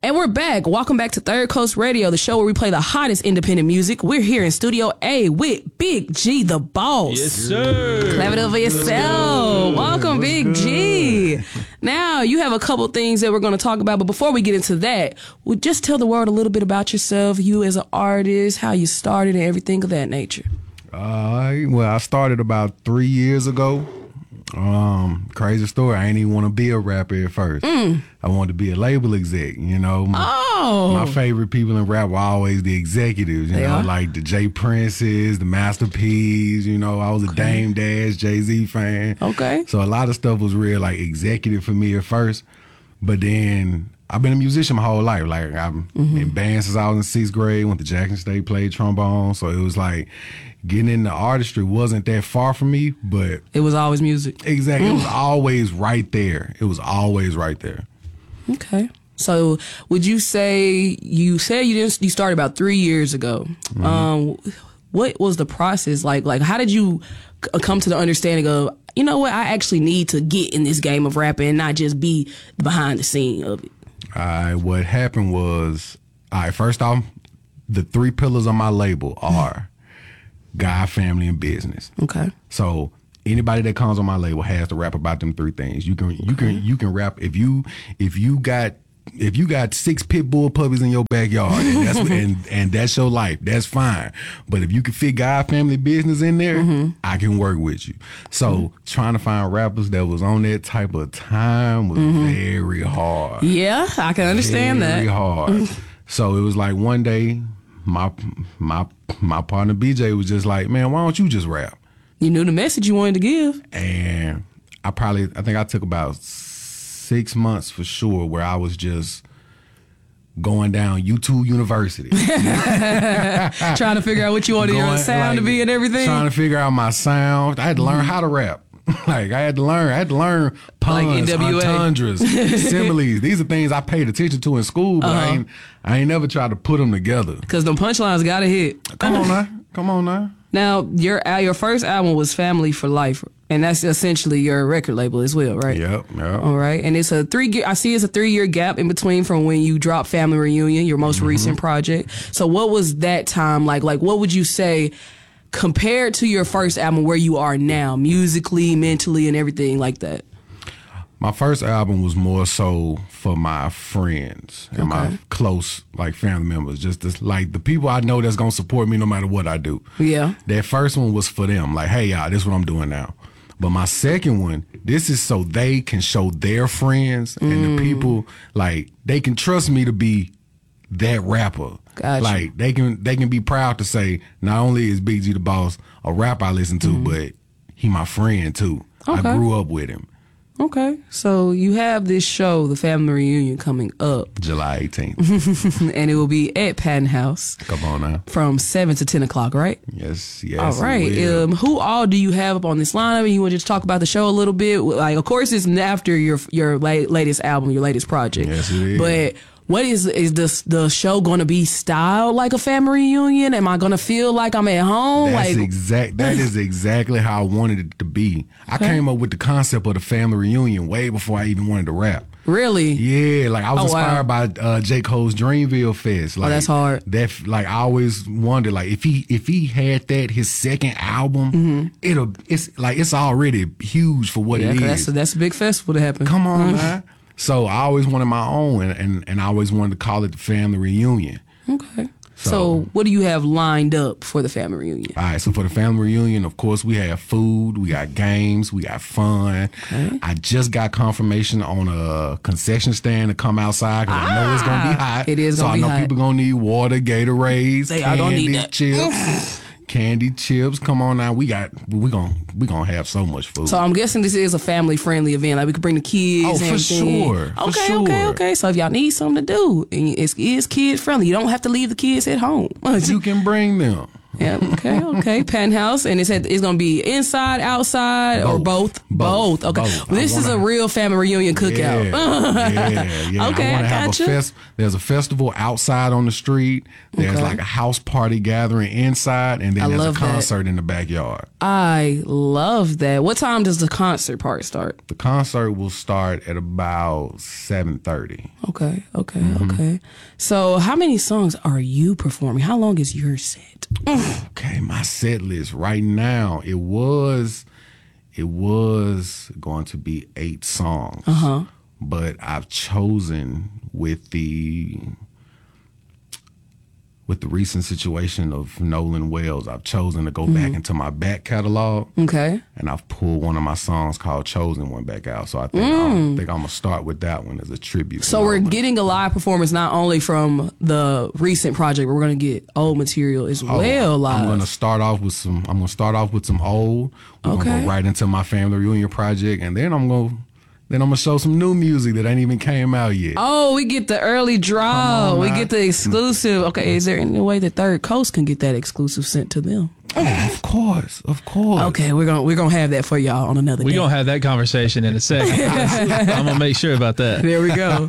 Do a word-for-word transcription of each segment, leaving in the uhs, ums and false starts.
And we're back. Welcome back to Third Coast Radio, the show where we play the hottest independent music. We're here in Studio A with Big G, the boss. Yes, sir. Clap it up for yourself. Welcome, What's Big good? G. Now, you have a couple things that we're going to talk about, but before we get into that, we'll just tell the world a little bit about yourself, you as an artist, how you started, and everything of that nature. Uh, well, I started about three years ago. Um, crazy story. I ain't even want to be a rapper at first. Mm. I wanted to be a label exec. You know, my, Oh. my favorite people in rap were always the executives. You They know, are? like the J Princes, the Master P's. You know, I was a Dame Dash, Jay Z fan. Okay. So a lot of stuff was real like executive for me at first, but then I've been a musician my whole life. Like I'm Mm-hmm. in band since I was in sixth grade. Went to Jackson State, played trombone. So it was like getting into artistry wasn't that far from me, but It was always music. exactly, it was always right there. It was always right there. Okay. So, would you say you said you didn't you started about three years ago? Mm-hmm. Um, what was the process like? Like, how did you c- come to the understanding of, you know what, I actually need to get in this game of rapping and not just be behind the scene of it? All right, what happened was, all right, first off, the three pillars of my label are God, family, and business. Okay. So anybody that comes on my label has to rap about them three things. You can you can you can rap if you if you got if you got six pit bull puppies in your backyard and that's and, and that's your life, that's fine. But if you can fit God, family, business in there, Mm-hmm. I can work with you. So Mm-hmm. trying to find rappers that was on that type of time was Mm-hmm. very hard. Yeah, I can understand Very that. hard. So it was like one day, my my my partner B J was just like, "Man, why don't you just rap?" You knew the message you wanted to give. And I probably, I think I took about six months for sure, where I was just going down YouTube University, Trying to figure out what you wanted your Going, sound to like, be and everything. trying to figure out my sound. I had to learn how to rap. Like I had to learn, I had to learn puns, Like N W A. entendres, similes. These are things I paid attention to in school, but I ain't, I ain't never tried to put them together. Because them punchlines got to hit. Come on now, come on now. Now, your al- your first album was Family for Life, and that's essentially your record label as well, right? Yep, yep. All right, and it's a three. ge- I see it's a three year gap in between from when you dropped Family Reunion, your most recent project. So, what was that time like? Like, what would you say compared to your first album, where you are now, musically, mentally, and everything like that? My first album was more so for my friends and Okay. my close, like, family members. Just this, like the people I know that's gonna support me no matter what I do. Yeah. That first one was for them. Like, hey, y'all, this is what I'm doing now. But my second one, this is so they can show their friends and Mm. the people, like, they can trust me to be that rapper. Gotcha. Like, they can they can be proud to say, not only is Big G the boss a rapper I listen to, but he my friend too. I Okay. grew up with him. Okay, so you have this show, the Family Reunion, coming up, July eighteenth. and it will be at Patton House Come on now. from seven to ten o'clock, right? Yes, yes. All it right. will. Um, who all do you have up on this lineup? And you want to just talk about the show a little bit? Like, of course, it's after your your la- latest album, your latest project. Yes, it is. But what is is this the show going to be styled like a family reunion? Am I going to feel like I'm at home? That's like, exact. That is exactly how I wanted it to be. I came up with the concept of the family reunion way before I even wanted to rap. really? Yeah, like I was Oh, wow. inspired by uh, J. Cole's Dreamville Fest. Like, that's hard. That like I always wondered, like if he if he had that his second album, Mm-hmm. it'll it's like it's already huge for what Yeah, it 'cause is. that's a, that's a big festival to happen. Come on, man. So I always wanted my own, and, and and I always wanted to call it the family reunion. Okay. So, So- what do you have lined up for the family reunion? All right, so for the family reunion, of course, we have food, we got games, we got fun. I just got confirmation on a concession stand to come outside because I know it's gonna be hot. It is so gonna I be know hot. people gonna need water, Gatorades, They are candy, gonna need that. chips, candy, chips. Come on now, we got we gonna we gonna have so much food. So I'm guessing this is a family friendly event. Like we could bring the kids. Oh, and for everything. sure, for Okay, okay, sure. okay. So if y'all need something to do, and it's, it's kid friendly. You don't have to leave the kids at home. you can bring them. Yeah, okay, okay. Penthouse, and it said it's gonna be inside, outside, both. or both? Both. Both. Okay. Both. Well, this wanna, is a real family reunion cookout. Yeah, yeah, yeah. Okay, I, I have gotcha. a fest, there's a festival outside on the street. There's Okay. like a house party gathering inside, and then I there's a love that. concert in the backyard. I love that. What time does the concert part start? The concert will start at about seven thirty. Okay, okay, Mm-hmm. okay. So, how many songs are you performing? How long is your set? Okay, my set list right now, it was it was going to be eight songs. Uh-huh. But I've chosen with the with the recent situation of Nolan Wells, I've chosen to go Mm-hmm. back into my back catalog. Okay. And I've pulled one of my songs called Chosen One back out. So I think, Mm. I'm, think I'm going to start with that one as a tribute. to So we're Nolan. getting a live performance not only from the recent project, but we're going to get old material as Oh, well live. I'm going to start off with some, I'm going to start off with some old. We're going to Okay. go right into my family reunion project. And then I'm going to, then I'm going to show some new music that ain't even came out yet. Oh, we get the early draw. on We now. get the exclusive. Okay, is there any way the Third Coast can get that exclusive sent to them? Oh, of course, of course. Okay, we're gonna we're gonna have that for y'all on another We're day. going to have that conversation in a second. I'm going to make sure about that. There we go.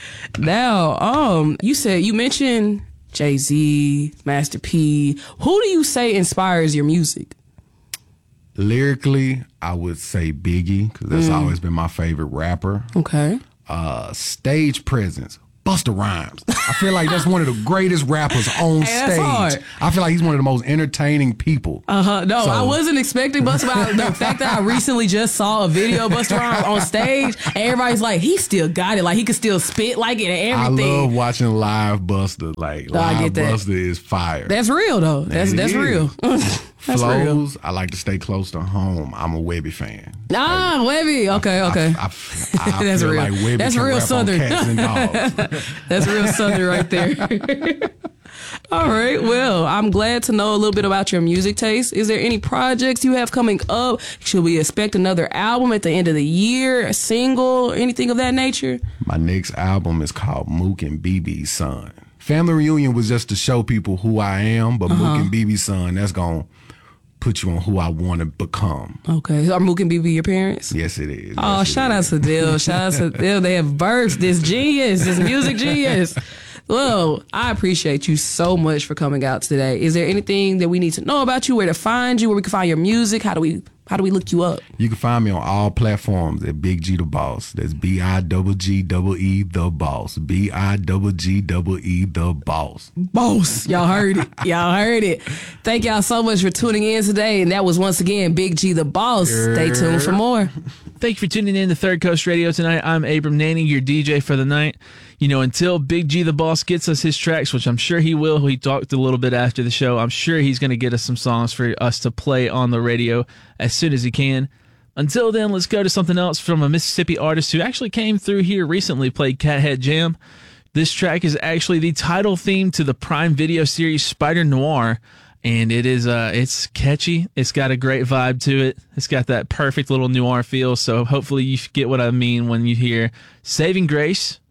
Now, um, you said you mentioned Jay-Z, Master P. Who do you say inspires your music? Lyrically, I would say Biggie, because that's Mm. always been my favorite rapper. Okay. Uh, stage presence, Busta Rhymes. I feel like that's one of the greatest rappers on Hey, that's stage. hard. I feel like he's one of the most entertaining people. Uh huh. No, So- I wasn't expecting Busta Rhymes. The fact that I recently just saw a video of Busta Rhymes on stage, and everybody's like, he still got it. Like he could still spit like it and I everything. love watching live Busta. Like No, I live get that. Busta is fire. That's real though. That's It that's is. real. That's real. Flows, I like to stay close to home. I'm a Webby fan. Ah, Webby. Okay, okay. I, I, I That's feel real. like Webby That's can real rap on Southern. cats and dogs. That's real Southern right there. All right. Well, I'm glad to know a little bit about your music taste. Is there any projects you have coming up? Should we expect another album at the end of the year? A single? Anything of that nature? My next album is called Mook and B B's Son. Family Reunion was just to show people who I am, but Uh-huh. Mook and B B's Son, that's going to put you on who I want to become. Okay. Are Mook and B B your parents? Yes, it is. Oh, Yes, it shout out is. to Dill. Shout out to Dill. They have birthed this genius, this music genius. Well, I appreciate you so much for coming out today. Is there anything that we need to know about you, where to find you, where we can find your music? How do we how do we look you up? You can find me on all platforms at Big G the Boss. That's B I double G double E the Boss. B I double G double E the Boss. Boss. Y'all heard it. Y'all heard it. Thank y'all so much for tuning in today. And that was once again Big G the Boss. Stay tuned for more. Thank you for tuning in to Third Coast Radio tonight. I'm Abram Nanning, your D J for the night. You know, until Big G the Boss gets us his tracks, which I'm sure he will. He talked a little bit after the show. I'm sure he's going to get us some songs for us to play on the radio as soon as he can. Until then, let's go to something else from a Mississippi artist who actually came through here recently, played Cathead Jam. This track is actually the title theme to the Prime Video series Spider Noir. And it is, uh, it's catchy. It's got a great vibe to it. It's got that perfect little noir feel. So hopefully you get what I mean when you hear Saving Grace